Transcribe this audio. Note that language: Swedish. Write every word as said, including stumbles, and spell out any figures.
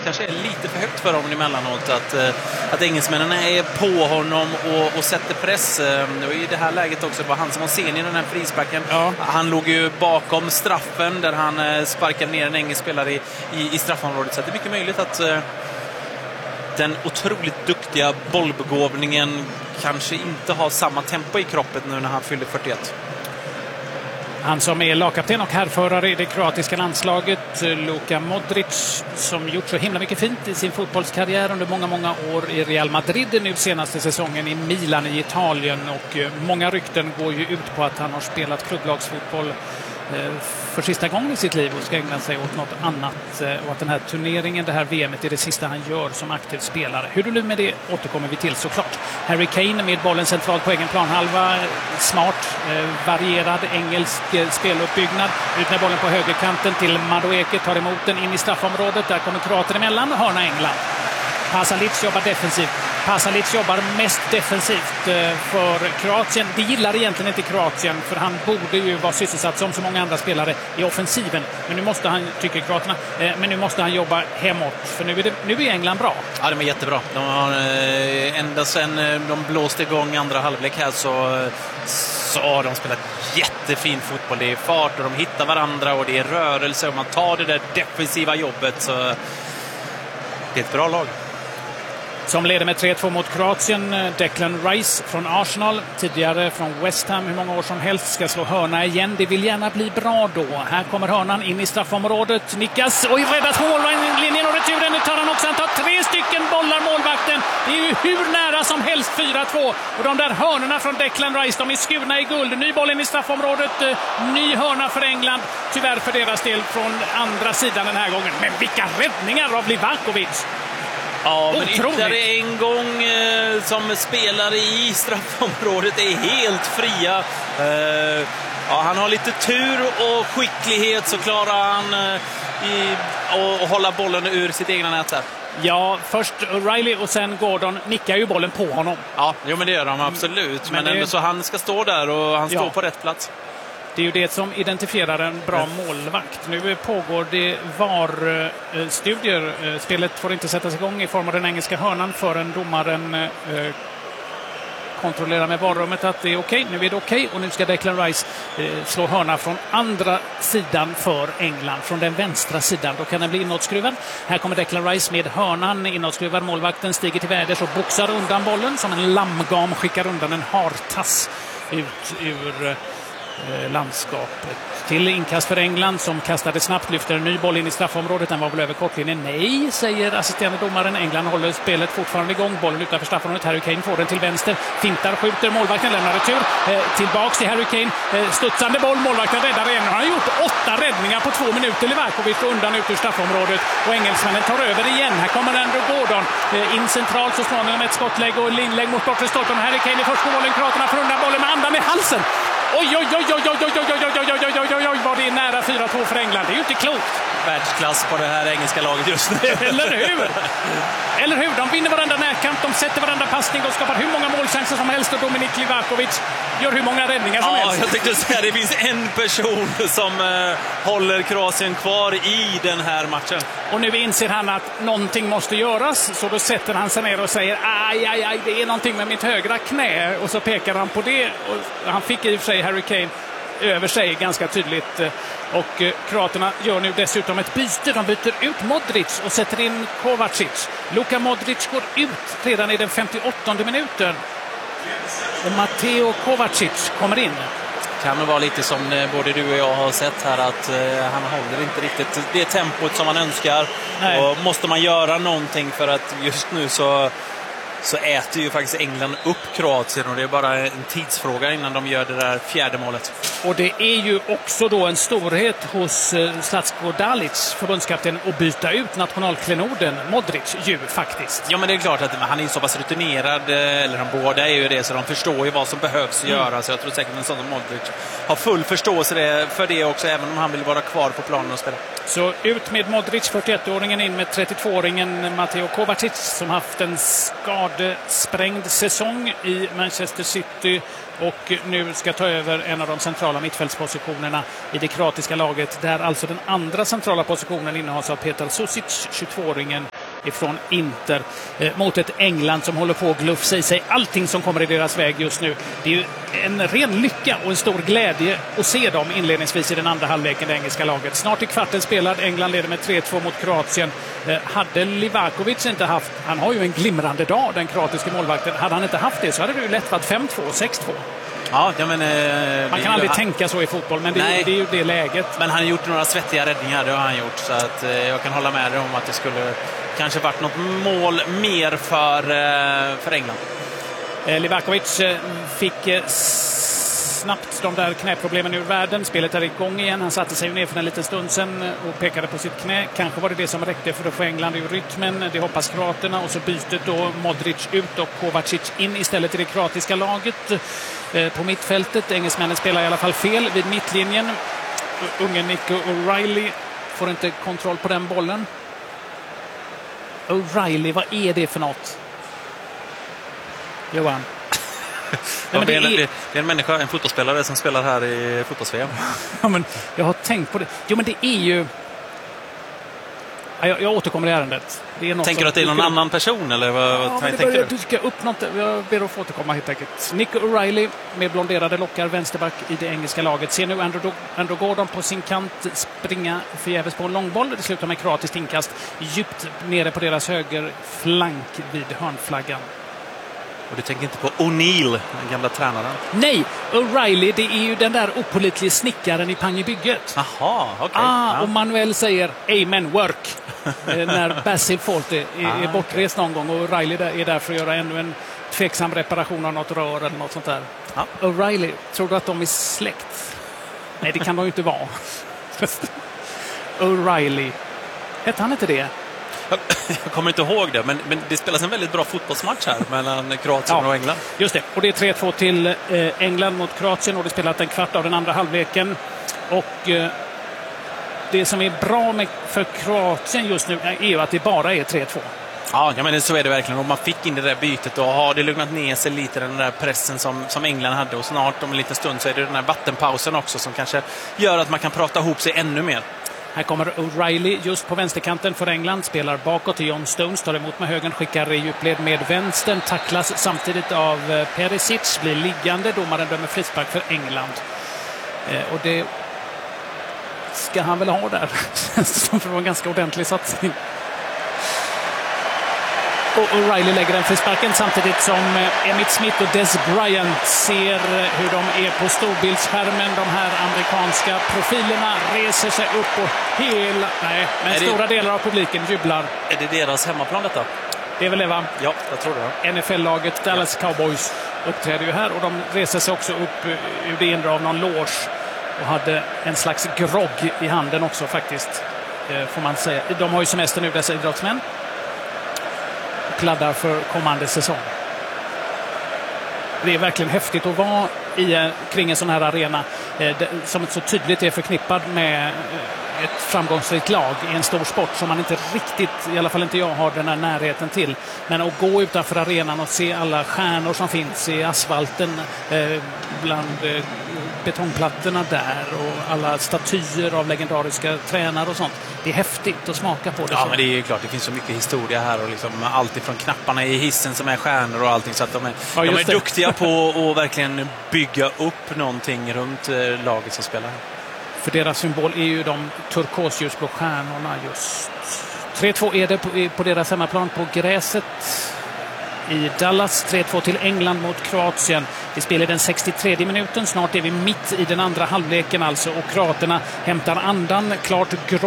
kanske är lite för högt för honom emellanåt. Att, att engelsmännen är på honom och, och sätter press. Och i det här läget också var han som var sen i den här frisparken. Ja. Han låg ju bakom straffen där han sparkade ner en engelsk spelare i, i, i straffområdet. Så det är mycket möjligt att den otroligt duktiga bollbegåvningen kanske inte har samma tempo i kroppen nu när han fyller fyrtioett. Han som är lagkapten och härförare i det kroatiska landslaget, Luka Modric, som gjort så himla mycket fint i sin fotbollskarriär under många, många år i Real Madrid nu senaste säsongen i Milan i Italien. Och många rykten går ju ut på att han har spelat klubblagsfotboll för sista gången i sitt liv och ska ägna sig åt något annat, och att den här turneringen, det här V M:et, är det sista han gör som aktiv spelare. Hur det blir med det återkommer vi till såklart. Harry Kane med bollen centralt på egen planhalva, smart, varierad engelsk speluppbyggnad, ut med bollen på högerkanten till Madueke, tar emot den in i straffområdet, där kommer kroater emellan, hörna England. Pasalic jobbar defensivt. Pasalic jobbar mest defensivt för Kroatien. Det gillar egentligen inte Kroatien, för han borde ju vara sysselsatt som så många andra spelare i offensiven. Men nu måste han, tycker Kroaterna, men nu måste han jobba hemåt. För nu är, det, nu är England bra. Ja, de är jättebra. De har, ända sedan de blåste igång andra halvlek här så, så har de spelat jättefin fotboll. Det är fart och de hittar varandra och det är rörelse och man tar det där defensiva jobbet. Så det är ett bra lag. Som leder med tre två mot Kroatien, Declan Rice från Arsenal, tidigare från West Ham, hur många år som helst, ska slå hörna igen. Det vill gärna bli bra då. Här kommer hörnan in i straffområdet. Nickas, oj, räddas mållinjen och returen. Nu tar han också, han tar tre stycken bollar, målvakten. Det är ju hur nära som helst, fyra två. Och de där hörnorna från Declan Rice, de är skurna i guld. Ny boll in i straffområdet, ny hörna för England. Tyvärr för deras del från andra sidan den här gången. Men vilka räddningar av Livakovic! Ja, men ytterligare en gång eh, som spelare i straffområdet är helt fria. Eh, ja, han har lite tur och skicklighet, så klarar han eh, i, och, och hålla bollen ur sitt egna nät här. Ja, först O'Reilly och sen Gordon nickar ju bollen på honom. Ja, jo, men det gör de absolut. Men, men det... ändå så han ska stå där och han står ja. på rätt plats. Det är ju det som identifierar en bra målvakt. Nu pågår det V A R-studier. Spelet får inte sättas igång i form av den engelska hörnan förrän domaren eh, kontrollerar med varummet att det är okej. Nu är det okej och nu ska Declan Rice eh, slå hörna från andra sidan för England. Från den vänstra sidan. Då kan den bli inåtskruvad. Här kommer Declan Rice med hörnan inåtskruvad. Målvakten stiger till väders och boxar undan bollen som en lammgam, skickar undan en hartass ut ur landskapet. Till inkast för England som kastade snabbt, lyfter en ny boll in i straffområdet. Den var väl över kortlinjen. Nej, säger assisterande domaren. England håller spelet fortfarande igång. Bollen utanför straffområdet. Harry Kane får den till vänster. Fintar, skjuter. Målvakten lämnar retur. Eh, tillbaks till Harry Kane. Eh, studsande boll. Målvakten räddar igen. Han har gjort åtta räddningar på två minuter. Livakovic undan ut ur straffområdet. Och engelsmännen tar över igen. Här kommer Andrew Gordon. Eh, in centralt så småningom ett skottlägg och inlägg mot bortre stolpen. Harry Kane i första bollen. Kroaterna får undan bollen med andan i halsen. Oj, oj, oj, oj, oj, oj, oj, oj, oj, oj, oj, oj, oj, vad det är nära fyra två för England. Det är ju inte klokt. Världsklass på det här engelska laget just nu. Eller hur? Eller hur? De vinner varandra närkamp, de sätter varandra passning och skapar hur många målchanser som helst. Och Dominik Livakovic gör hur många räddningar som ja, helst. Jag tänkte säga att det finns en person som uh, håller Kroatien kvar i den här matchen. Och nu inser han att någonting måste göras. Så då sätter han sig ner och säger aj, aj, aj, det är någonting med mitt högra knä. Och så pekar han på det. Och han fick i och för sig Harry Kane över sig ganska tydligt. Och kroaterna gör nu dessutom ett byte. De byter ut Modric och sätter in Kovacic. Luka Modric går ut redan i den femtioåttonde minuten. Och Mateo Kovacic kommer in. Kan det vara lite som både du och jag har sett här, att eh, han håller inte riktigt det tempot som man önskar. Nej. Och måste man göra någonting, för att just nu så så äter ju faktiskt England upp Kroatien och det är bara en tidsfråga innan de gör det där fjärde målet. Och det är ju också då en storhet hos Zlatko Dalic, förbundskapten, att byta ut nationalklenoden Modric ju faktiskt. Ja, men det är klart att han är så pass rutinerad, eller de båda är ju det, så de förstår ju vad som behövs mm. göra. Så jag tror säkert en sån som Modric har full förståelse för det också, även om han vill vara kvar på planen och spela. Så ut med Modric, fyrtioettåringen, in med trettiotvååringen Mateo Kovacic som haft en skadesprängd säsong i Manchester City och nu ska ta över en av de centrala mittfältspositionerna i det kroatiska laget, där alltså den andra centrala positionen innehas av Petar Susic, tjugotvååringen. ifrån Inter eh, mot ett England som håller på att glufsa i sig allting som kommer i deras väg just nu. Det är ju en ren lycka och en stor glädje att se dem inledningsvis i den andra halvleken, det engelska laget. Snart i kvarten spelad, England leder med tre två mot Kroatien. Eh, hade Livakovic inte haft, han har ju en glimrande dag, den kroatiska målvakten, hade han inte haft det så hade det ju lätt varit fem två, sex två. Ja, ja, men, eh, Man kan aldrig han... tänka så i fotboll, men det, är, det är ju det läget. Men han har gjort några svettiga räddningar, det har han gjort. Så att, eh, jag kan hålla med dig om att det skulle kanske varit något mål mer för, eh, för England. Eh, Livakovic eh, fick eh, snabbt de där knäproblemen ur världen. Spelet är igång igen. Han satte sig ner för en liten stund sedan och pekade på sitt knä. Kanske var det det som räckte för att få England ur rytmen. Det hoppas kroaterna. Och så bytet då Modric ut och Kovacic in istället i det kroatiska laget. På mittfältet. Engelsmännen spelar i alla fall fel vid mittlinjen. Unge Nico O'Reilly får inte kontroll på den bollen. O'Reilly, vad är det för något? Johan? Nej, men det, är, det är en människa, en fotbollsspelare som spelar här i fotbolls-V M. Ja, men jag har tänkt på det. Jo, men det är ju... Jag, jag återkommer i ärendet. Det är något tänker du att det är någon annan person? Eller vad, ja, vad tänker du? Du ska upp något. Jag ber att få återkomma helt enkelt. Nico O'Reilly med blonderade lockar, vänsterback i det engelska laget. Ser nu Andrew, Andrew Gordon på sin kant springa förgäves på en långboll. Det slutar med kroatiskt inkast djupt nere på deras höger flank vid hörnflaggan. Och du tänker inte på O'Neill, den gamla tränaren? Nej, O'Reilly, det är ju den där opålitliga snickaren i Pangebygget. Jaha, okej. Okay. Ah, ja. Och Manuel säger amen, work. När Basil Fawlty är, är, är bortrest någon gång. Och O'Reilly där är där för att göra ännu en tveksam reparation av något rör eller något sånt där. Ja. O'Reilly, tror du att de är släkt? Nej, det kan de ju inte vara. O'Reilly. Hette han inte det? Jag kommer inte ihåg det, men, men det spelas en väldigt bra fotbollsmatch här mellan Kroatien ja, och England. Just det, och det är tre två till eh, England mot Kroatien och det spelat en kvart av den andra halvleken. Och eh, det som är bra med, för Kroatien just nu är ju att det bara är tre två. Ja, men så är det verkligen. Och man fick in det där bytet och har det lugnat ner sig lite, den där pressen som, som England hade. Och snart om en liten stund så är det den här vattenpausen också som kanske gör att man kan prata ihop sig ännu mer. Här kommer O'Reilly just på vänsterkanten för England. Spelar bakåt till John Stones. Tar emot med högern. Skickar i djupled med vänstern. Tacklas samtidigt av Perisic. Blir liggande. Domaren dömer frispark för England. Eh, och det ska han väl ha där. Som för en ganska ordentlig satsning. Och O'Reilly lägger den frisparken samtidigt som Emmitt Smith och Des Bryant ser hur de är på storbildsskärmen. De här amerikanska profilerna reser sig upp och hela, nej, men stora det, delar av publiken jublar. Är det deras hemmaplan detta? Det är väl det, va? Ja, jag tror det. N F L-laget Dallas ja. Cowboys uppträder ju här och de reser sig också upp ur det inre av någon loge och hade en slags grogg i handen också faktiskt, får man säga. De har ju semester nu, dessa idrottsmän. Laddar för kommande säsong. Det är verkligen häftigt att vara i, kring en sån här arena eh, som så tydligt är förknippad med ett framgångsrikt lag i en stor sport som man inte riktigt, i alla fall inte jag, har den här närheten till. Men att gå utanför arenan och se alla stjärnor som finns i asfalten eh, bland eh, betongplattorna där och alla statyer av legendariska tränare och sånt. Det är häftigt att smaka på det. Ja, men det är ju klart, det finns så mycket historia här och liksom allt ifrån knapparna i hissen som är stjärnor och allting, så att de är, ja, de är duktiga på att verkligen bygga upp någonting runt laget som spelar. För deras symbol är ju de turkosljusblå stjärnorna just. tre två är det på, på deras hemmaplan på gräset i Dallas. tre två till England mot Kroatien. Vi spelar den sextiotredje minuten. Snart är vi mitt i den andra halvleken alltså. Och kroaterna hämtar andan. Klart